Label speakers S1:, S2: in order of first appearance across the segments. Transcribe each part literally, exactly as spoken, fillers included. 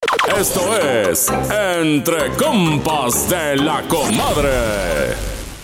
S1: Esto es Entre Compas de la Comadre.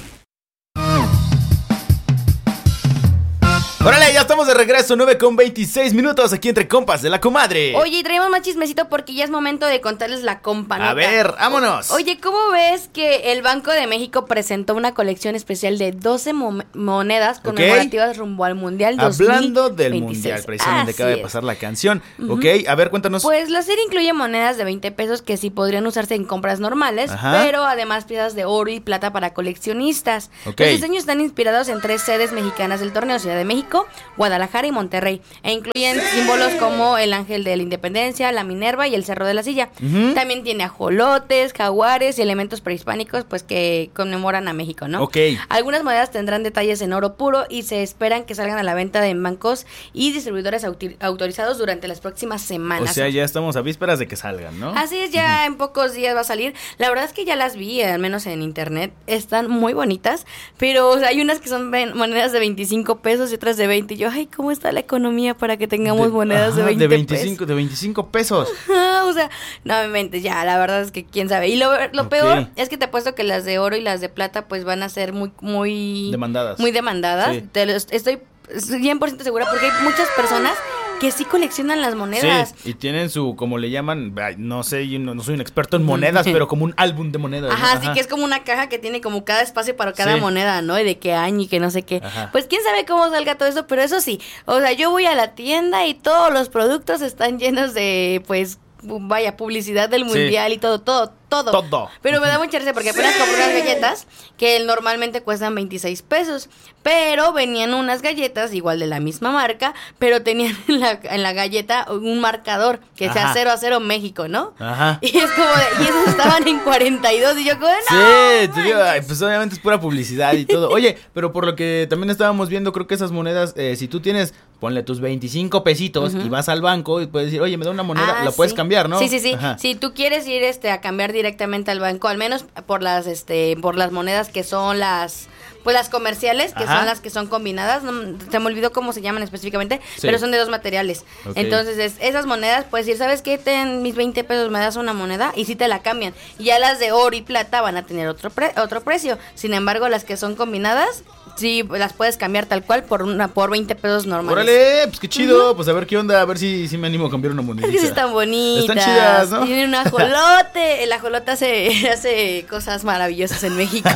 S2: ¡Órale! Ya estamos de regreso, nueve con veintiséis minutos aquí Entre Compas de la Comadre.
S3: Oye, y traemos más chismecito porque ya es momento de contarles la companota.
S2: A ver, vámonos.
S3: Oye, ¿cómo ves que el Banco de México presentó una colección especial de doce mo- monedas conmemorativas okay. rumbo al Mundial dos mil veintiséis?
S2: Hablando del Mundial, precisamente
S3: Así
S2: acaba de
S3: es.
S2: pasar la canción.
S3: Uh-huh.
S2: Ok, a ver, cuéntanos.
S3: Pues la serie incluye monedas de veinte pesos que sí podrían usarse en compras normales,
S2: Ajá.
S3: pero además piezas de oro y plata para coleccionistas.
S2: Okay.
S3: Los diseños están inspirados en tres sedes mexicanas del torneo: Ciudad de México, Guadalajara y Monterrey, e incluyen símbolos como el ángel de la independencia, la Minerva y el Cerro de la Silla. Uh-huh. También tiene ajolotes, jaguares y elementos prehispánicos pues que conmemoran a México, ¿no?
S2: Ok.
S3: Algunas monedas tendrán detalles en oro puro y se esperan que salgan a la venta en bancos y distribuidores autor- autorizados durante las próximas semanas.
S2: O sea, ya estamos a vísperas de que salgan, ¿no?
S3: Así es, ya uh-huh. en pocos días va a salir. La verdad es que ya las vi, al menos en internet, están muy bonitas, pero o sea, hay unas que son ven- monedas de veinticinco pesos y otras de veinte. Y yo, ay, ¿cómo está la economía para que tengamos de, monedas ajá, de veinte
S2: de veinticinco,
S3: pesos?
S2: De veinticinco pesos.
S3: Ajá, o sea, no me mentes, ya, la verdad es que quién sabe. Y lo, lo okay. peor es que te apuesto que las de oro y las de plata pues van a ser muy, muy...
S2: Demandadas.
S3: Muy demandadas.
S2: Sí.
S3: Te lo, estoy cien por ciento segura porque hay muchas personas que sí coleccionan las monedas.
S2: Sí, y tienen su, como le llaman, no sé, yo no, no soy un experto en monedas, pero como un álbum de monedas.
S3: Ajá,
S2: ¿no?
S3: sí,
S2: Ajá.
S3: que es como una caja que tiene como cada espacio para cada
S2: sí.
S3: moneda, ¿no? Y de qué año y que no sé qué.
S2: Ajá.
S3: Pues quién sabe cómo salga todo eso, pero eso sí, o sea, yo voy a la tienda y todos los productos están llenos de, pues, vaya, publicidad del mundial sí. y todo, todo, todo.
S2: Todo.
S3: Pero me da mucha risa porque apenas compré unas galletas que normalmente cuestan veintiséis pesos, pero venían unas galletas igual de la misma marca, pero tenían en la, en la galleta un marcador que Ajá. sea cero a cero México, ¿no?
S2: Ajá.
S3: Y es como de, y esos estaban en cuarenta y dos y yo como, no.
S2: Sí, te digo, ay, pues obviamente es pura publicidad y todo. Oye, pero por lo que también estábamos viendo, creo que esas monedas, eh, si tú tienes, ponle tus veinticinco pesitos uh-huh. y vas al banco y puedes decir, oye, me da una moneda,
S3: ah,
S2: la puedes
S3: sí.
S2: cambiar, ¿no?
S3: Sí, sí, sí.
S2: Ajá.
S3: Si tú quieres ir este a cambiar directamente al banco, al menos por las este por las monedas que son las pues las comerciales, que Ajá. son las que son combinadas, no, se me olvidó cómo se llaman específicamente, sí. pero son de dos materiales. Okay. Entonces, es, esas monedas, puedes decir, ¿sabes qué? Ten mis veinte pesos, me das una moneda y sí te la cambian. Y ya las de oro y plata van a tener otro pre- otro precio. Sin embargo, las que son combinadas, sí las puedes cambiar tal cual por una por veinte pesos normales.
S2: Órale, pues qué chido, uh-huh. pues a ver qué onda, a ver si, si me animo a cambiar una monedita.
S3: Es que sí están bonitas.
S2: Están chidas, ¿no?
S3: Tienen un ajolote, el ajolote hace, hace cosas maravillosas en México.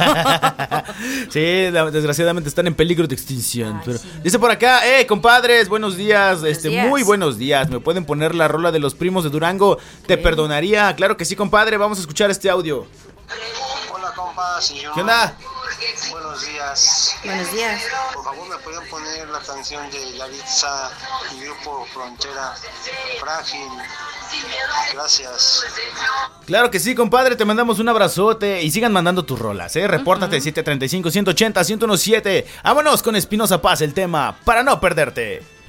S2: Sí, desgraciadamente están en peligro de extinción.
S3: Ay,
S2: pero
S3: sí.
S2: Dice por acá, eh, compadres, buenos días,
S3: buenos
S2: este,
S3: días.
S2: muy buenos días. ¿Me pueden poner la rola de los primos de Durango? Te
S3: sí.
S2: perdonaría. Claro que sí, compadre, vamos a escuchar este audio.
S4: Hola, compas, y yo.
S2: ¿Qué onda?
S4: Buenos días.
S3: Buenos días.
S4: Por favor, ¿me pueden poner la canción de Yaritza y Grupo Frontera? Frágil. Gracias.
S2: Claro que sí, compadre, te mandamos un abrazote y sigan mandando tus rolas, ¿eh? Repórtate uh-huh. siete treinta y cinco, ciento ochenta, ciento diecisiete. Vámonos con Espinosa Paz, el tema Para No Perderte.